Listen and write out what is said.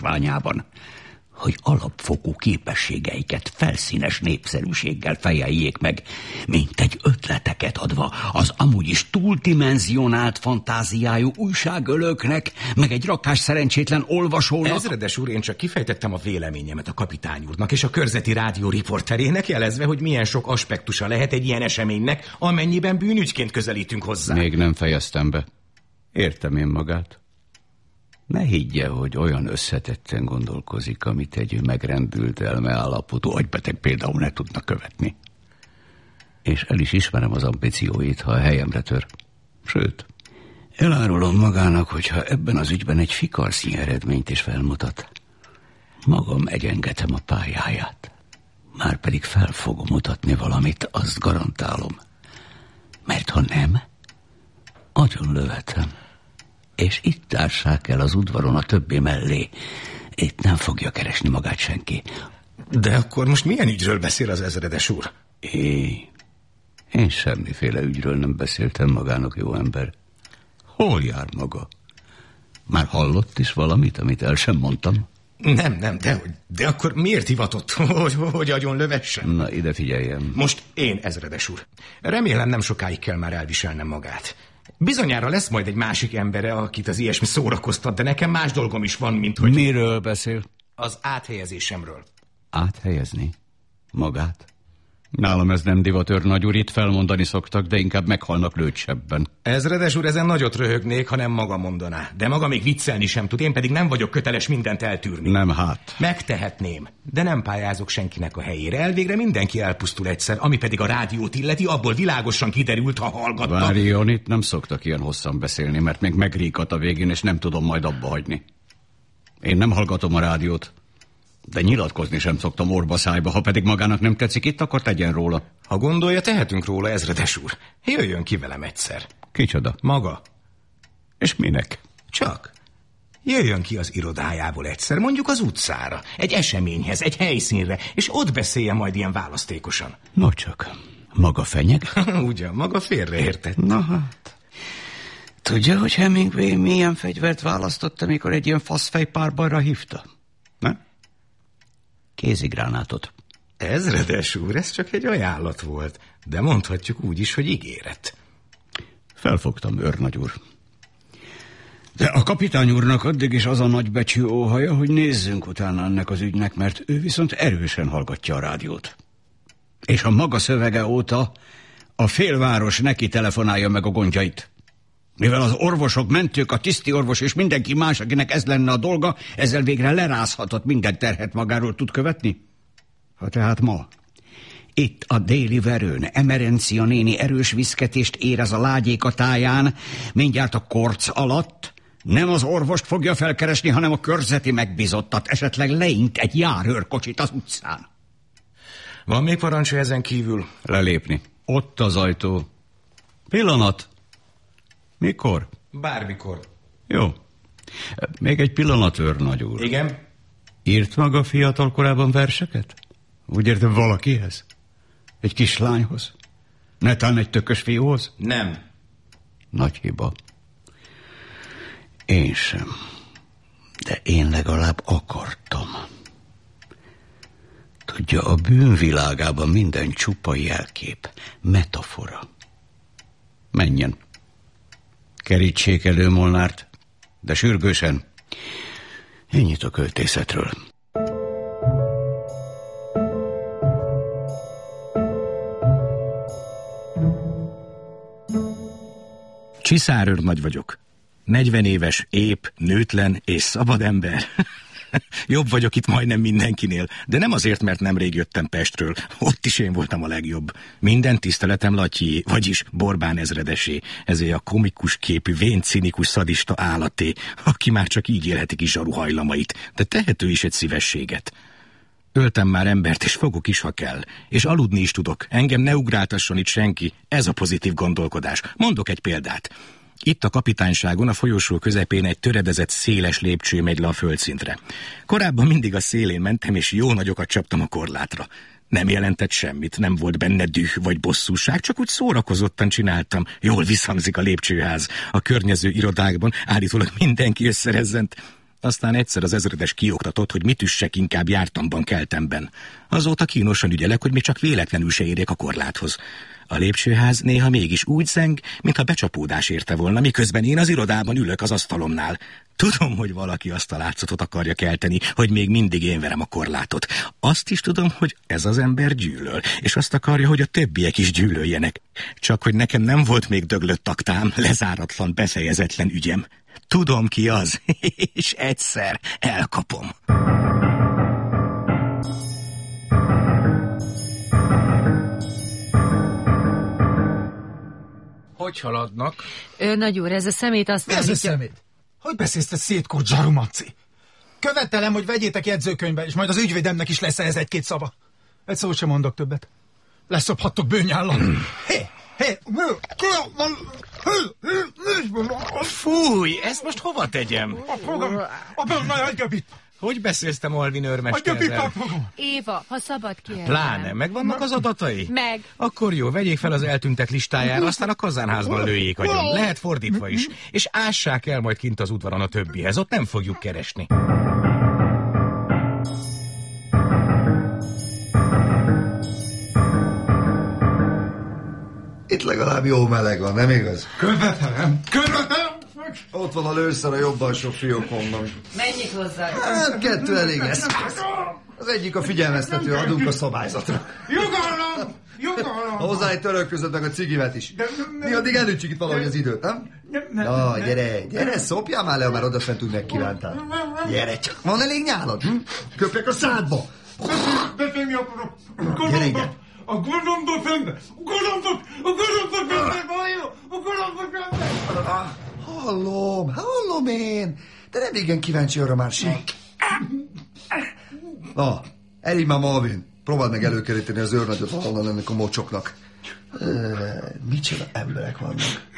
ványában, hogy alapfokú képességeiket felszínes népszerűséggel fejeljék meg, mint egy ötleteket adva az amúgy is túldimenzionált fantáziájú újságölőknek, meg egy rakás szerencsétlen olvasónak. Ezredes úr, én csak kifejtettem a véleményemet a kapitány úrnak és a körzeti rádió riporterének, jelezve, hogy milyen sok aspektusa lehet egy ilyen eseménynek, amennyiben bűnügyként közelítünk hozzá. Még nem fejeztem be. Értem én magát. Ne higgye, hogy olyan összetetten gondolkozik, amit egy megrendült elmeállapotú agybeteg például ne tudna követni. És el is ismerem az ambícióit, ha a helyemre tör. Sőt, elárulom magának, hogyha ebben az ügyben egy fikarsznyi eredményt is felmutat, magam egyengetem a pályáját. Márpedig fel fogom mutatni valamit, azt garantálom. Mert ha nem, agyon lövetem. És itt társák el az udvaron a többi mellé. Itt nem fogja keresni magát senki. De akkor most milyen ügyről beszél az ezredes úr? Én semmiféle ügyről nem beszéltem magának, jó ember. Hol jár maga? Már hallott is valamit, amit el sem mondtam? Nem, de akkor miért hivatott, hogy agyon lövessen? Na, ide figyeljem. Most én, ezredes úr. Remélem nem sokáig kell már elviselnem magát. Bizonyára lesz majd egy másik embere, akit az ilyesmi szórakoztat, de nekem más dolgom is van, mint hogy... Miről beszél? Az áthelyezésemről. Áthelyezni? Magát? Nálam ez nem divat, őrnagy úr, itt felmondani szoktak, de inkább meghalnak lőtsebben. Ezredes úr, ezen nagyot röhögnék, ha nem maga mondaná. De maga még viccelni sem tud, én pedig nem vagyok köteles mindent eltűrni. Nem hát. Megtehetném, de nem pályázok senkinek a helyére. Elvégre mindenki elpusztul egyszer, ami pedig a rádiót illeti, abból világosan kiderült, ha hallgatta. Várjon, itt nem szoktak ilyen hosszan beszélni, mert még megríkat a végén, és nem tudom majd abba hagyni. Én nem hallgatom a rádiót. De nyilatkozni sem szoktam orba szájba, ha pedig magának nem tetszik itt, akkor tegyen róla. Ha gondolja, tehetünk róla, ezredes úr. Jöjjön ki velem egyszer. Kicsoda? Maga. És minek? Csak. Jöjjön ki az irodájából egyszer, mondjuk az utcára, egy eseményhez, egy helyszínre, és ott beszéljen majd ilyen választékosan. No csak, maga fenyeg? Ugyan, maga félreértett. Na hát. Tudja, hogy Hemingway milyen fegyvert választott, amikor egy ilyen faszfejpárbajra hívta? Ne? Kézigránátot. Ezredes úr, ez csak egy ajánlat volt, de mondhatjuk úgy is, hogy ígéret. Felfogtam, őrnagy úr. De a kapitány úrnak addig is az a nagybecsű óhaja, hogy nézzünk utána ennek az ügynek, mert ő viszont erősen hallgatja a rádiót. És a maga szövege óta a félváros neki telefonálja meg a gondjait. Mivel az orvosok, mentők, a tisztiorvos és mindenki más, akinek ez lenne a dolga, ezzel végre lerázhatott minden terhet magáról tud követni. Ha tehát ma itt a déli verőn Emerencia néni erős viszketést érez a lágyék a táján, mindjárt a korc alatt, nem az orvost fogja felkeresni, hanem a körzeti megbízottat, esetleg leint egy járőrkocsit az utcán. Van még parancsa ezen kívül? Lelépni. Ott az ajtó. Pillanat. Mikor? Bármikor. Jó. Még egy pillanat, őrnagy úr. Igen? Írt maga fiatal korában verseket? Úgy értem, valakihez? Egy kislányhoz? Netán egy tökös fiúhoz? Nem. Nagy hiba. Én sem. De én legalább akartam. Tudja, a bűnvilágában minden csupa jelkép, metafora. Menjen. Kerítsék elő Molnárt, de sürgősen. Ennyit a költészetről. Csiszárőrnagy vagyok. 40 éves, ép, nőtlen és szabad ember. Jobb vagyok itt majdnem mindenkinél, de nem azért, mert nemrég jöttem Pestről. Ott is én voltam a legjobb. Minden tiszteletem Latyié, vagyis Borbán ezredesé, ezért a komikus képű, vén cinikus szadista állaté, aki már csak így élheti ki zsaru hajlamait, de tehető is egy szívességet. Öltem már embert, és fogok is, ha kell. És aludni is tudok. Engem ne ugráltasson itt senki. Ez a pozitív gondolkodás. Mondok egy példát. Itt a kapitányságon a folyosó közepén egy töredezett széles lépcső megy le a földszintre. Korábban mindig a szélén mentem, és jó nagyokat csaptam a korlátra. Nem jelentett semmit, nem volt benne düh vagy bosszúság, csak úgy szórakozottan csináltam. Jól visszhangzik a lépcsőház. A környező irodákban állítólag mindenki összerezzent. Aztán egyszer az ezredes kioktatott, hogy mit üssek inkább jártamban, keltemben. Azóta kínosan ügyelek, hogy még csak véletlenül se érjek a korláthoz. A lépcsőház néha mégis úgy zeng, mintha becsapódás érte volna, miközben én az irodában ülök az asztalomnál. Tudom, hogy valaki azt a látszatot akarja kelteni, hogy még mindig én verem a korlátot. Azt is tudom, hogy ez az ember gyűlöl, és azt akarja, hogy a többiek is gyűlöljenek. Csak hogy nekem nem volt még döglött aktám, lezáratlan, befejezetlen ügyem. Tudom, ki az, és egyszer elkapom. Hogy haladnak? Nagy úr, ez a szemét azt Mi ez a szemét? Hogy beszélsz te szétkurt zsarumaci? Követelem, hogy vegyétek jegyzőkönyvbe, és majd az ügyvédemnek is lesz ehhez egy-két szava. Egy szót sem mondok többet. Leszophattok bőnyállat. Fúj, ezt most hova tegyem? A bőnyáj egy göbit. Hogy beszélsz te Malvin őrmesterrel? Éva, ha szabad kérnem. Pláne, megvannak az adatai? Meg. Akkor jó, vegyék fel az eltűntek listájára, aztán a kazánházban lőjék agyon. Lehet fordítva is. És ássák el majd kint az udvaron a többihez, ott nem fogjuk keresni. Itt legalább jó meleg van, nem igaz? Követelem. Ott van a lőszer a jobb alsó fiókomban. Menjünk hozzá. Hát 2 elég lesz. Az egyik a figyelmeztető, adunk a szabályzatra. Jogalom! Ha hozzá egy törölközött meg a cigimet is. Mi addig elütsük itt valahogy az időt, nem? Na, gyere, szopjál már le, ha már odafent úgy megkívántál. Gyere csak, van elég nyálad? Köpjek a szádba. Beszélni akarok. Gyere ide. A goromba fenn! A goromba fenn! Hallom én. De nem igen kíváncsi arra már senki. Na, elég már Malvin. Próbáld meg előkeríteni az őrnagyot valahonnan ennek a mocsoknak. Micsoda emberek vannak.